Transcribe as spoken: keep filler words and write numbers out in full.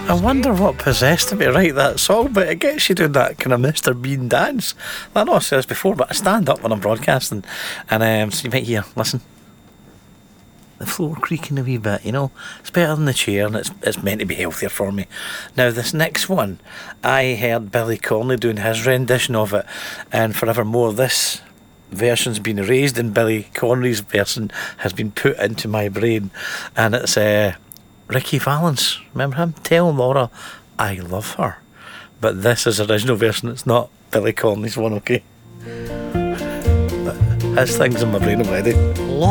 I wonder what possessed him to write that song, but it gets you doing that kind of Mister Bean dance. I know I said this before, but I stand up when I'm broadcasting, and um, so you might hear, listen, the floor creaking a wee bit, you know. It's better than the chair, and it's it's meant to be healthier for me. Now, this next one, I heard Billy Connolly doing his rendition of it, and forevermore, this version's been erased, and Billy Connolly's version has been put into my brain, and it's uh, Ricky Valens. Remember him? Tell Laura I love her. But this is the original version. It's not Billy Connolly's one, okay? But his thing's in my brain already.